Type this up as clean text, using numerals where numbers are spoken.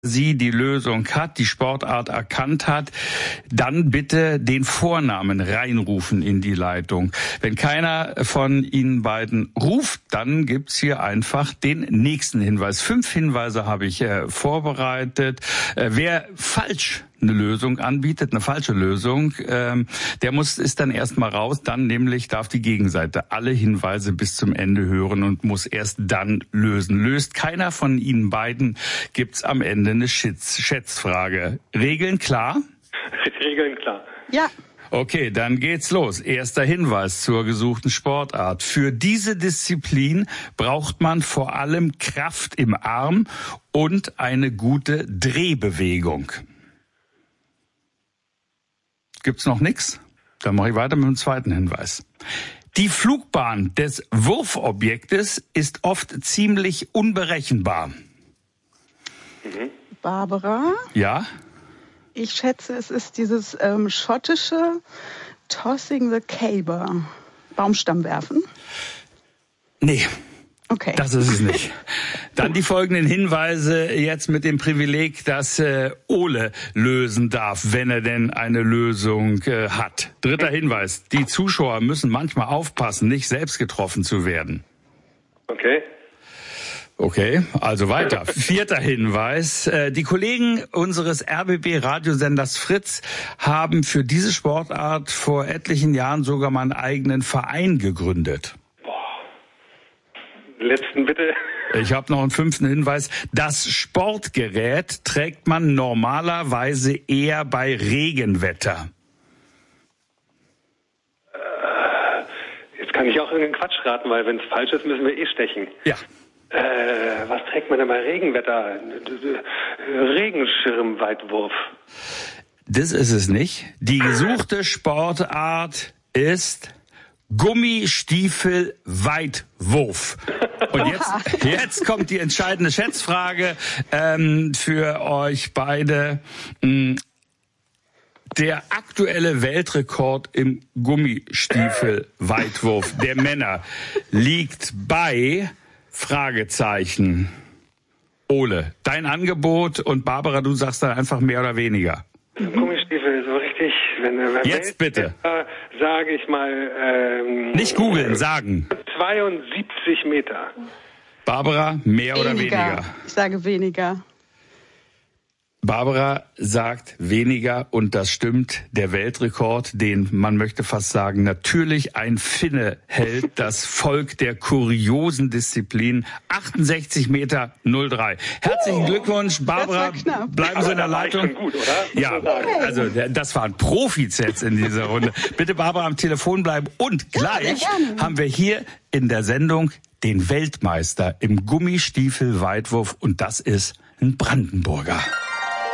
sie die Lösung hat, die Sportart erkannt hat, dann bitte den Vornamen reinrufen in die Leitung. Wenn keiner von Ihnen beiden ruft, dann gibt's hier einfach den nächsten Hinweis. 5 Hinweise habe ich vorbereitet. Wer falsch eine Lösung anbietet, eine falsche Lösung, der ist dann erstmal raus, dann nämlich darf die Gegenseite alle Hinweise bis zum Ende hören und muss erst dann lösen. Löst keiner von Ihnen beiden, gibt's am Ende eine Schätzfrage. Regeln klar? Regeln klar. Ja. Okay, dann geht's los. Erster Hinweis zur gesuchten Sportart. Für diese Disziplin braucht man vor allem Kraft im Arm und eine gute Drehbewegung. Gibt's noch nichts? Dann mache ich weiter mit dem zweiten Hinweis. Die Flugbahn des Wurfobjektes ist oft ziemlich unberechenbar. Barbara? Ja? Ich schätze, es ist dieses schottische Tossing the Caber. Baumstamm werfen? Nee. Okay. Das ist es nicht. Dann die folgenden Hinweise jetzt mit dem Privileg, dass Ole lösen darf, wenn er denn eine Lösung hat. Dritter Hinweis. Die Zuschauer müssen manchmal aufpassen, nicht selbst getroffen zu werden. Okay. Okay, also weiter. Vierter Hinweis. Die Kollegen unseres RBB-Radiosenders Fritz haben für diese Sportart vor etlichen Jahren sogar mal einen eigenen Verein gegründet. Letzten bitte. Ich habe noch einen 5. Hinweis. Das Sportgerät trägt man normalerweise eher bei Regenwetter. Jetzt kann ich auch irgendeinen Quatsch raten, weil wenn es falsch ist, müssen wir stechen. Ja. Was trägt man denn bei Regenwetter? Regenschirmweitwurf. Das ist es nicht. Die gesuchte Sportart ist Gummistiefel-Weitwurf. Und jetzt kommt die entscheidende Schätzfrage für euch beide. Der aktuelle Weltrekord im Gummistiefel-Weitwurf der Männer liegt bei Fragezeichen. Ole, dein Angebot, und Barbara, du sagst dann einfach mehr oder weniger. Gummistiefel, so richtig. Wenn jetzt bitte. Sage ich mal. Nicht googeln, sagen. 72 Meter. Barbara, mehr oder weniger? Ich sage weniger. Barbara sagt weniger, und das stimmt. Der Weltrekord, den man möchte fast sagen, natürlich ein Finne hält, das Volk der kuriosen Disziplin, 68,03 Meter. Herzlichen Glückwunsch, Barbara. Bleiben Sie in der Leitung. Gut, oder? Ja, also das waren Profis jetzt in dieser Runde. Bitte, Barbara, am Telefon bleiben. Und gleich haben wir hier in der Sendung den Weltmeister im Gummistiefel-Weitwurf, und das ist ein Brandenburger.